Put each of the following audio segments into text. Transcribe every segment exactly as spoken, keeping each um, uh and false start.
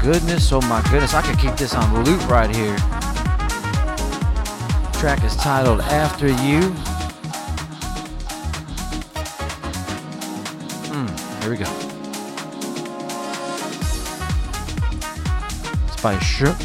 goodness, oh my goodness. I could keep this on loop right here. The track is titled After You. Mm, here we go. It's by Shook.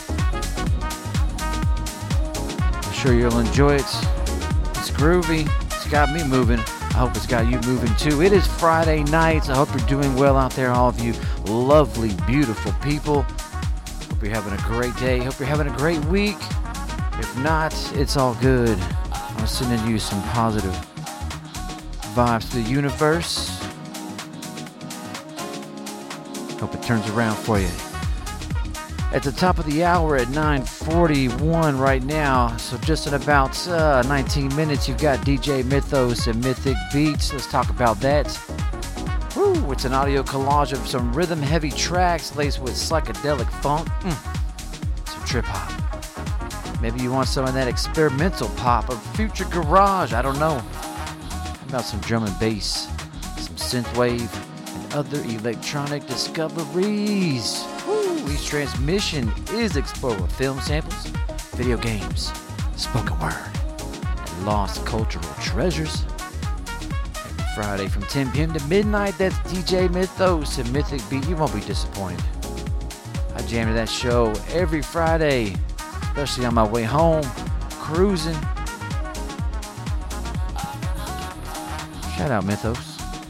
I'm sure you'll enjoy it. It's groovy. It's got me moving. I hope it's got you moving too. It is Friday night. I hope you're doing well out there, all of you lovely, beautiful people. Hope you're having a great day. Hope you're having a great week. If not, it's all good. I'm sending you some positive vibes to the universe. Hope it turns around for you. At the top of the hour at nine forty-one right now, so just in about uh, nineteen minutes, you've got D J Mythos and Mythic Beats. Let's talk about that. Woo, it's an audio collage of some rhythm-heavy tracks laced with psychedelic funk, mm, some trip-hop. Maybe you want some of that experimental pop or future garage, I don't know. How about some drum and bass, some synthwave, and other electronic discoveries. Each transmission is explored with film samples, video games, spoken word, and lost cultural treasures. Every Friday from ten p.m. to midnight, that's D J Mythos and Mythic Beat. You won't be disappointed. I jam to that show every Friday, especially on my way home, cruising. Shout out Mythos.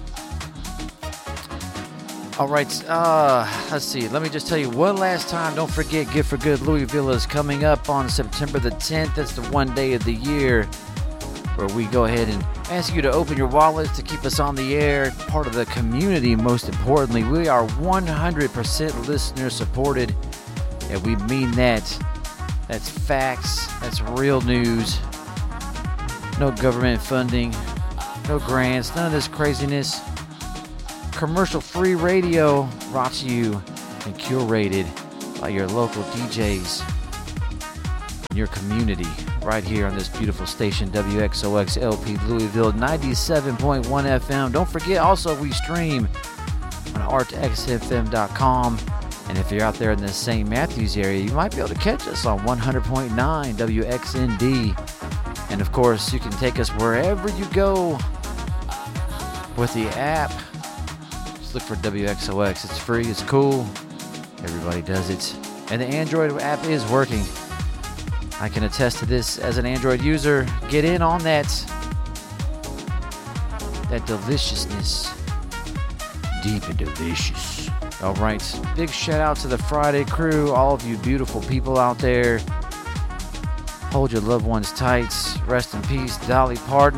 All right, uh, let's see. Let me just tell you one last time. Don't forget, Gift for Good Louisville is coming up on September the tenth. That's the one day of the year where we go ahead and ask you to open your wallets to keep us on the air, part of the community. Most importantly, we are one hundred percent listener supported, and we mean that. That's facts. That's real news. No government funding, no grants, none of this craziness. Commercial-free radio brought to you and curated by your local D Js in your community right here on this beautiful station, W X O X L P Louisville, ninety-seven point one F M. Don't forget, also, we stream on art x f m dot com. And if you're out there in the Saint Matthews area, you might be able to catch us on one hundred point nine W X N D. And, of course, you can take us wherever you go with the app. Look for W X O X. It's free. It's cool. Everybody does it. And the Android app is working. I can attest to this as an Android user. Get in on that. That deliciousness. Deep and delicious. All right. Big shout out to the Friday crew. All of you beautiful people out there. Hold your loved ones tight. Rest in peace, Dolly Parton.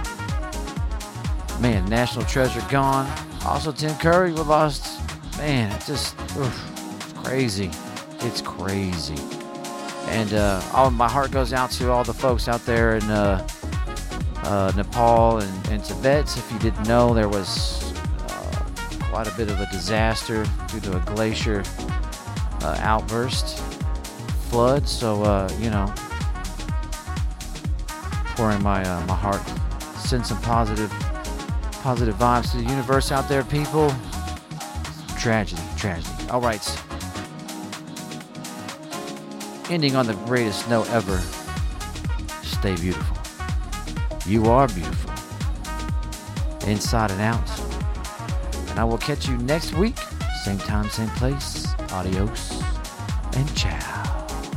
Man, national treasure gone. Also, Tim Curry, we lost. Man, it's just, oof, it's crazy. It's crazy. And uh, all my heart goes out to all the folks out there in uh, uh, Nepal and, and Tibet. If you didn't know, there was uh, quite a bit of a disaster due to a glacier uh, outburst, flood. So, uh, you know, pouring my uh, my heart, send some positive. Positive vibes to the universe out there, people. Tragedy, tragedy. All right. Ending on the greatest note ever. Stay beautiful. You are beautiful. Inside and out. And I will catch you next week. Same time, same place. Adios and ciao.